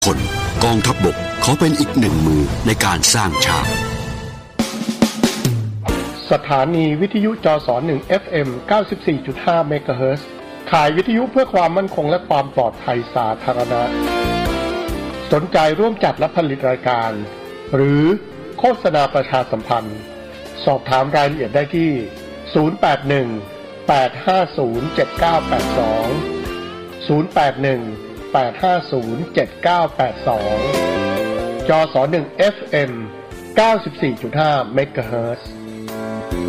คนกองทัพบกขอเป็นอีกหนึ่งมือในการสร้างชาติสถานีวิทยุจส1 FM 94.5 เมกะเฮิรตซ์ขายวิทยุเพื่อความมั่นคงและความปลอดภัยสาธารณะสนใจร่วมจัดและผลิตรายการหรือโฆษณาประชาสัมพันธ์สอบถามรายละเอียดได้ที่ 081-850-7982 081-850-7982 จส1 FM 94.5 เมกะเฮิรตซ์